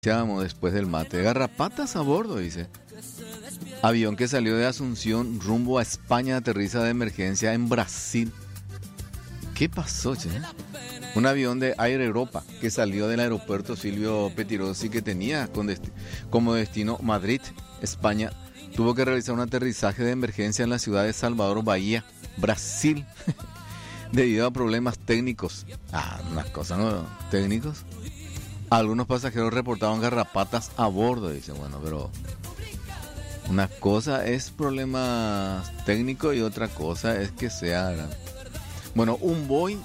Iniciamos después del mate. Garrapatas a bordo, dice. Avión que salió de Asunción rumbo a España aterriza de emergencia en Brasil. ¿Qué pasó, che? Un avión de Air Europa que salió del aeropuerto Silvio Pettirossi que tenía como destino Madrid, España, tuvo que realizar un aterrizaje de emergencia en la ciudad de Salvador Bahía, Brasil, debido a problemas técnicos. Unas cosas, ¿no? Técnicos. Algunos pasajeros reportaban garrapatas a bordo, dice. Bueno, pero una cosa es problemas técnicos y otra cosa es que sea... Bueno, un Boeing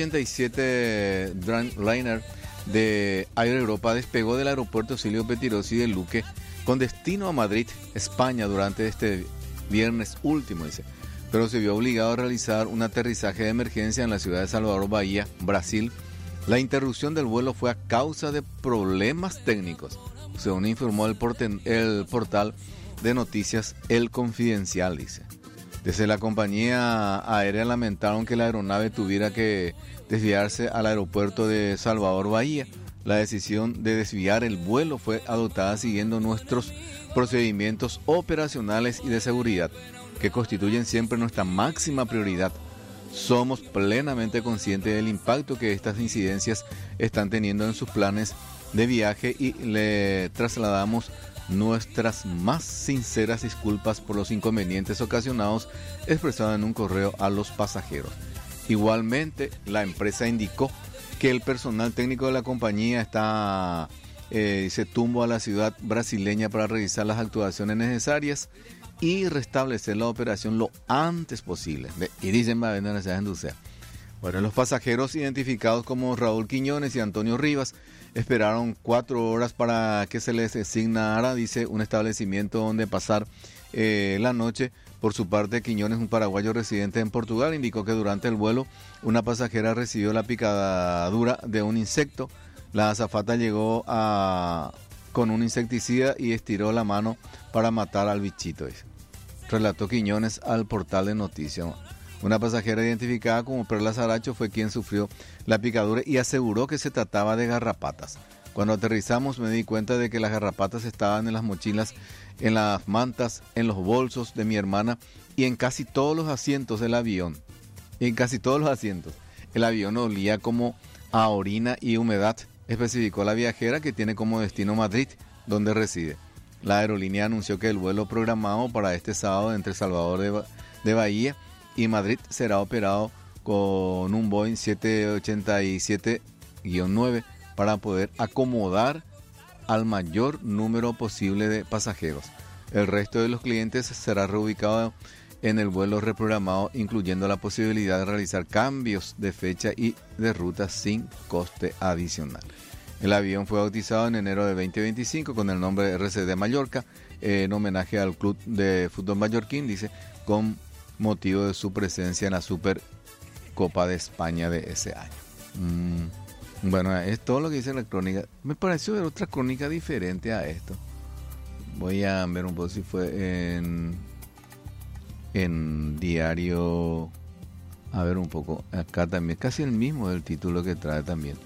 787 Dreamliner de Air Europa despegó del aeropuerto Silvio Pettirossi de Luque con destino a Madrid, España, durante este viernes último, dice. Pero se vio obligado a realizar un aterrizaje de emergencia en la ciudad de Salvador Bahía, Brasil. La interrupción del vuelo fue a causa de problemas técnicos, según informó el portal de noticias El Confidencial, dice. Desde la compañía aérea lamentaron que la aeronave tuviera que desviarse al aeropuerto de Salvador Bahía. La decisión de desviar el vuelo fue adoptada siguiendo nuestros procedimientos operacionales y de seguridad, que constituyen siempre nuestra máxima prioridad. Somos plenamente conscientes del impacto que estas incidencias están teniendo en sus planes de viaje y le trasladamos nuestras más sinceras disculpas por los inconvenientes ocasionados, expresado en un correo a los pasajeros. Igualmente, la empresa indicó que el personal técnico de la compañía está tumbo a la ciudad brasileña para realizar las actuaciones necesarias y restablecer la operación lo antes posible. Y dicen, va a vender esa industria. Bueno, los pasajeros identificados como Raúl Quiñones y Antonio Rivas esperaron 4 horas para que se les asignara, dice, un establecimiento donde pasar la noche. Por su parte, Quiñones, un paraguayo residente en Portugal, indicó que durante el vuelo una pasajera recibió la picadura de un insecto. La azafata llegó con un insecticida y estiró la mano para matar al bichito, dice. Relató Quiñones al portal de noticias. Una pasajera identificada como Perla Saracho fue quien sufrió la picadura y aseguró que se trataba de garrapatas. Cuando aterrizamos me di cuenta de que las garrapatas estaban en las mochilas, en las mantas, en los bolsos de mi hermana y en casi todos los asientos del avión. En casi todos los asientos. El avión olía como a orina y humedad, especificó la viajera, que tiene como destino Madrid, donde reside. La aerolínea anunció que el vuelo programado para este sábado entre Salvador de Bahía y Madrid será operado con un Boeing 787-9 para poder acomodar al mayor número posible de pasajeros. El resto de los clientes será reubicado en el vuelo reprogramado, incluyendo la posibilidad de realizar cambios de fecha y de ruta sin coste adicional. El avión fue bautizado en enero de 2025 con el nombre de RCD Mallorca, en homenaje al club de fútbol mallorquín, dice, con motivo de su presencia en la Supercopa de España de ese año. Bueno, es todo lo que dice la crónica. Me pareció ver otra crónica diferente a esto. Voy a ver un poco si fue en diario. A ver un poco. Acá también, casi el mismo del título que trae también.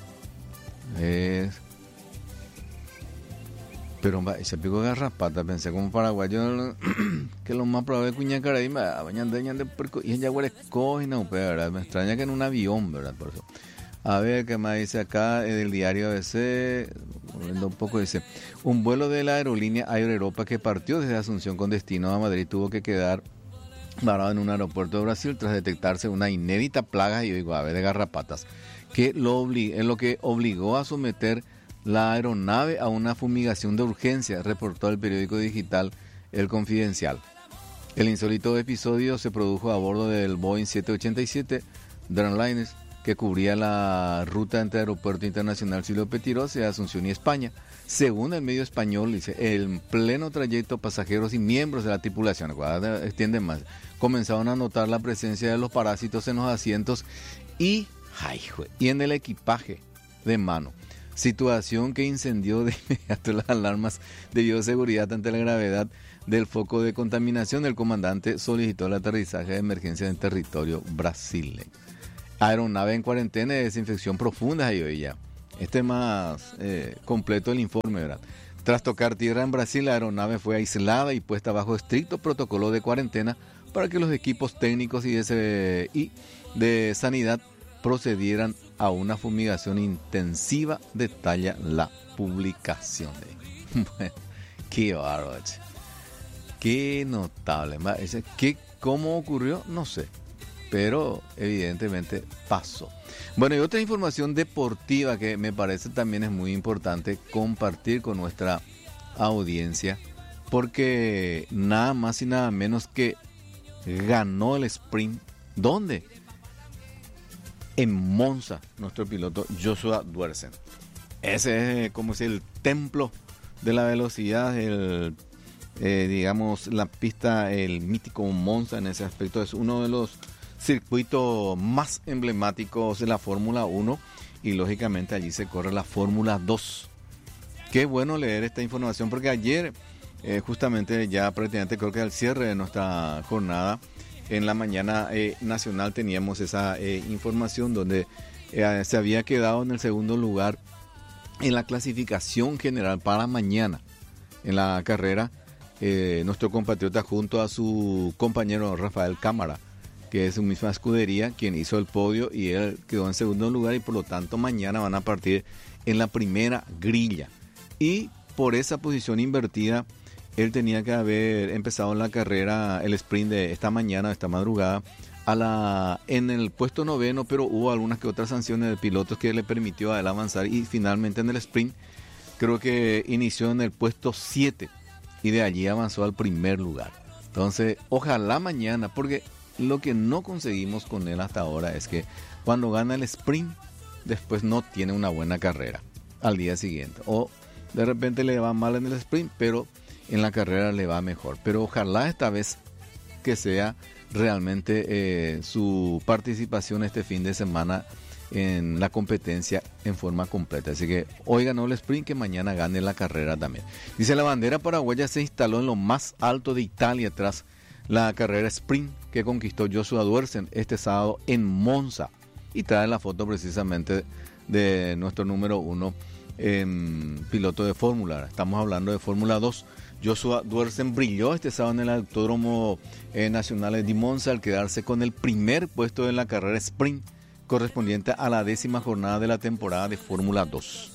Pero se pegó garrapata, pensé como paraguayo que lo más probable es cuñacara y ella huele no, ¿verdad? Me extraña que en un avión, ¿verdad? Por eso. A ver qué más dice acá en el diario ABC, un poco dice, un vuelo de la aerolínea Air Europa que partió desde Asunción con destino a Madrid tuvo que quedar varado en un aeropuerto de Brasil tras detectarse una inédita plaga, y digo, de garrapatas, que lo que obligó a someter la aeronave a una fumigación de urgencia, reportó el periódico digital El Confidencial. El insólito episodio se produjo a bordo del Boeing 787 Dreamliner que cubría la ruta entre Aeropuerto Internacional Silvio Pettirossi de Asunción y España. Según el medio español, dice, en pleno trayecto, pasajeros y miembros de la tripulación, extienden más, comenzaron a notar la presencia de los parásitos en los asientos y en el equipaje de mano. Situación que incendió de inmediato las alarmas de bioseguridad ante la gravedad del foco de contaminación. El comandante solicitó el aterrizaje de emergencia en territorio brasileño. Aeronave en cuarentena de desinfección profunda y hoy ya. Este es más completo el informe, ¿verdad? Tras tocar tierra en Brasil, la aeronave fue aislada y puesta bajo estricto protocolo de cuarentena para que los equipos técnicos y de sanidad procedieran a una fumigación intensiva, detalla la publicación. Bueno, qué bárbaro, qué notable. ¿Cómo ocurrió? No sé, pero evidentemente pasó. Bueno, y otra información deportiva que me parece también es muy importante compartir con nuestra audiencia, porque nada más y nada menos que ganó el sprint. ¿Dónde? En Monza, nuestro piloto Joshua Duersen. Ese es como si el templo de la velocidad, digamos, la pista, el mítico Monza en ese aspecto, es uno de los circuitos más emblemáticos de la Fórmula 1 y lógicamente allí se corre la Fórmula 2. Qué bueno leer esta información porque ayer, justamente ya prácticamente creo que al cierre de nuestra jornada, en la mañana nacional teníamos esa información donde se había quedado en el segundo lugar en la clasificación general para mañana en la carrera nuestro compatriota junto a su compañero Rafael Cámara, que es su misma escudería, quien hizo el podio y él quedó en segundo lugar y por lo tanto mañana van a partir en la primera grilla. Y por esa posición invertida, él tenía que haber empezado la carrera, el sprint de esta mañana, esta madrugada, en el puesto 9, pero hubo algunas que otras sanciones de pilotos que le permitió a él avanzar y finalmente en el sprint creo que inició en el puesto 7 y de allí avanzó al primer lugar. Entonces, ojalá mañana, porque lo que no conseguimos con él hasta ahora es que cuando gana el sprint, después no tiene una buena carrera al día siguiente. O de repente le va mal en el sprint, pero en la carrera le va mejor. Pero ojalá esta vez que sea realmente su participación este fin de semana en la competencia en forma completa. Así que hoy ganó el sprint, que mañana gane la carrera también. Dice, la bandera paraguaya se instaló en lo más alto de Italia tras la carrera sprint que conquistó Joshua Duersen este sábado en Monza. Y trae la foto precisamente de nuestro número 1 piloto de Fórmula. Estamos hablando de Fórmula 2. Joshua Duersen brilló este sábado en el Autódromo Nacional de Monza al quedarse con el primer puesto en la carrera sprint correspondiente a la 10ª jornada de la temporada de Fórmula 2.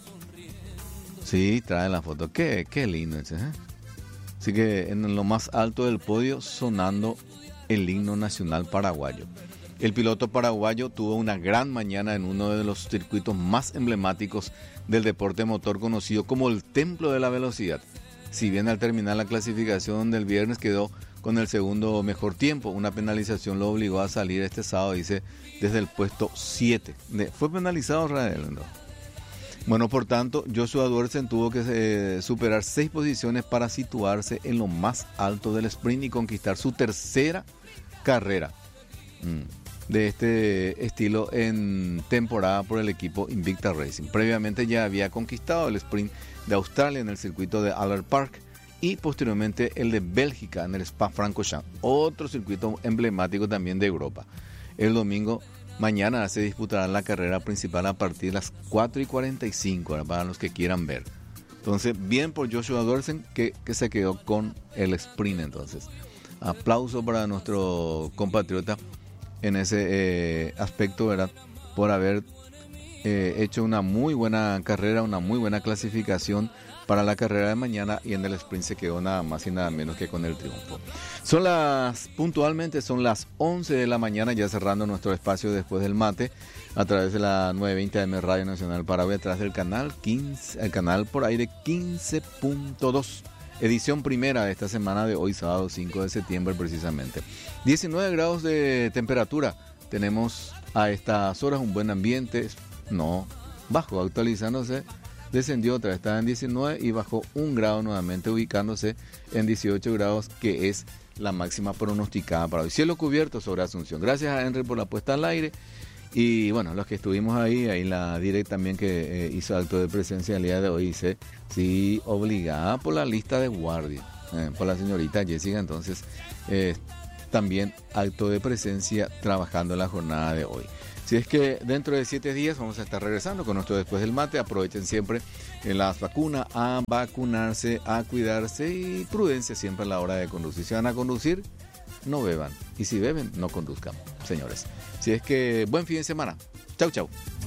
Sí, trae la foto. Qué lindo ese, ¿eh? Así que en lo más alto del podio sonando el himno nacional paraguayo. El piloto paraguayo tuvo una gran mañana en uno de los circuitos más emblemáticos del deporte motor, conocido como el Templo de la Velocidad. Si bien al terminar la clasificación del viernes quedó con el segundo mejor tiempo, una penalización lo obligó a salir este sábado, dice, desde el puesto 7. ¿Fue penalizado Rael? No. Bueno, por tanto, Joshua Duersen tuvo que superar 6 posiciones para situarse en lo más alto del sprint y conquistar su tercera carrera de este estilo en temporada por el equipo Invicta Racing. Previamente ya había conquistado el sprint de Australia en el circuito de Albert Park y posteriormente el de Bélgica en el Spa-Francorchamps, otro circuito emblemático también de Europa. El domingo mañana se disputará la carrera principal a partir de las 4:45 para los que quieran ver. Entonces, bien por Joshua Duersen que se quedó con el sprint. Entonces, aplauso para nuestro compatriota en ese aspecto, ¿verdad? Por haber hecho una muy buena carrera, una muy buena clasificación para la carrera de mañana, y en el sprint se quedó nada más y nada menos que con el triunfo. Puntualmente son las 11 de la mañana, ya cerrando nuestro espacio después del mate, a través de la 920 AM Radio Nacional Paraguay, a través del canal 15, el canal por aire 15.2. Edición primera de esta semana de hoy, sábado 5 de septiembre precisamente. 19 grados de temperatura. Tenemos a estas horas un buen ambiente. No, bajo, actualizándose. Descendió otra vez, estaba en 19 y bajó 1 grado nuevamente, ubicándose en 18 grados, que es la máxima pronosticada para hoy. Cielo cubierto sobre Asunción. Gracias a Henry por la puesta al aire. Y bueno, los que estuvimos ahí la direct también que hizo acto de presencia el día de hoy, dice, sí, obligada por la lista de guardia, por la señorita Jessica, entonces también acto de presencia trabajando en la jornada de hoy. Si es que dentro de 7 días vamos a estar regresando con nuestro Después del Mate. Aprovechen siempre en las vacunas, a vacunarse, a cuidarse y prudencia siempre a la hora de conducir. Si van a conducir, no beban. Y si beben, no conduzcan, señores. Si es que buen fin de semana. Chau, chau.